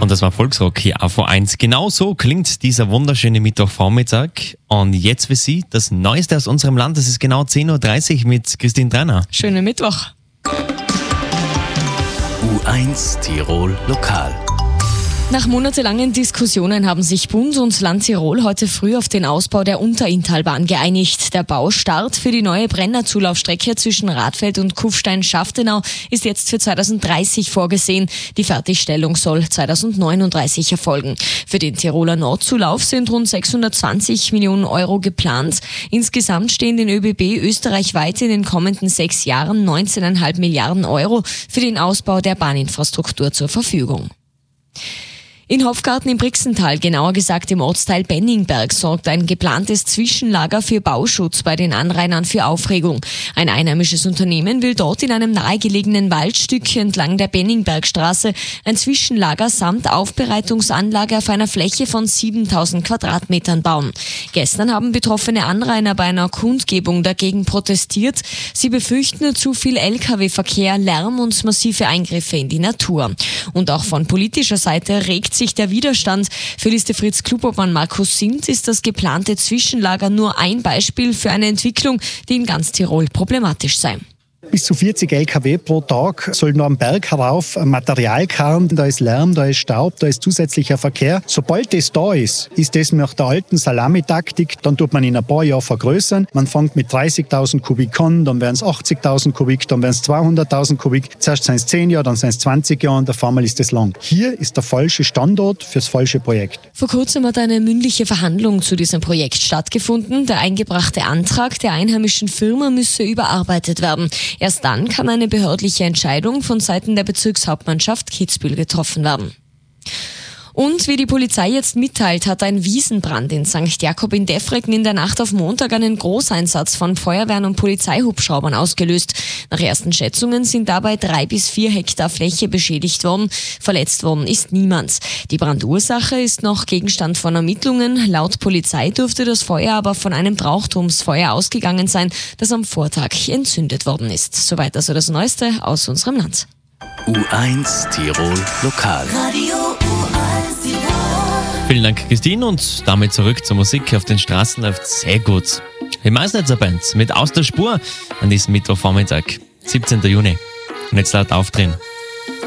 Und das war Volksrock hier auf V1. Genau so klingt dieser wunderschöne Mittwochvormittag. Und jetzt für Sie das Neueste aus unserem Land. Das ist genau 10.30 Uhr mit Christine Trenner. Schönen Mittwoch. U1 Tirol Lokal. Nach monatelangen Diskussionen haben sich Bund und Land Tirol heute früh auf den Ausbau der Unterinntalbahn geeinigt. Der Baustart für die neue Brennerzulaufstrecke zwischen Radfeld und Kufstein-Schaftenau ist jetzt für 2030 vorgesehen. Die Fertigstellung soll 2039 erfolgen. Für den Tiroler Nordzulauf sind rund 620 Millionen Euro geplant. Insgesamt stehen den ÖBB österreichweit in den kommenden 6 Jahren 19,5 Milliarden Euro für den Ausbau der Bahninfrastruktur zur Verfügung. In Hofgarten im Brixental, genauer gesagt im Ortsteil Benningberg, sorgt ein geplantes Zwischenlager für Bauschutz bei den Anrainern für Aufregung. Ein einheimisches Unternehmen will dort in einem nahegelegenen Waldstück entlang der Benningbergstraße ein Zwischenlager samt Aufbereitungsanlage auf einer Fläche von 7000 Quadratmetern bauen. Gestern haben betroffene Anrainer bei einer Kundgebung dagegen protestiert. Sie befürchten zu viel Lkw-Verkehr, Lärm und massive Eingriffe in die Natur. Und auch von politischer Seite regt sich der Widerstand. Für Liste Fritz Klubobmann Markus Sindt ist das geplante Zwischenlager nur ein Beispiel für eine Entwicklung, die in ganz Tirol problematisch sei. Bis zu 40 Lkw pro Tag sollen noch am Berg herauf Material karren. Da ist Lärm, da ist Staub, da ist zusätzlicher Verkehr. Sobald das da ist, ist das nach der alten Salamitaktik. Dann tut man in ein paar Jahren vergrößern. Man fängt mit 30.000 Kubik an, dann werden es 80.000 Kubik, dann werden es 200.000 Kubik. Zuerst sind es 10 Jahre, dann sind es 20 Jahre und auf einmal ist das lang. Hier ist der falsche Standort fürs falsche Projekt. Vor kurzem hat eine mündliche Verhandlung zu diesem Projekt stattgefunden. Der eingebrachte Antrag der einheimischen Firma müsse überarbeitet werden. Erst dann kann eine behördliche Entscheidung von Seiten der Bezirkshauptmannschaft Kitzbühel getroffen werden. Und wie die Polizei jetzt mitteilt, hat ein Wiesenbrand in St. Jakob in Defregen in der Nacht auf Montag einen Großeinsatz von Feuerwehren und Polizeihubschraubern ausgelöst. Nach ersten Schätzungen sind dabei 3 bis 4 Hektar Fläche beschädigt worden. Verletzt worden ist niemand. Die Brandursache ist noch Gegenstand von Ermittlungen. Laut Polizei dürfte das Feuer aber von einem Brauchtumsfeuer ausgegangen sein, das am Vortag entzündet worden ist. Soweit also das Neueste aus unserem Land. U1 Tirol Lokal. Radio U1 Tirol. Vielen Dank, Christine. Und damit zurück zur Musik. Auf den Straßen läuft sehr gut. Die Maisnetzer Band mit Aus der Spur an diesem Mittwochvormittag, 17. Juni. Und jetzt laut aufdrehen.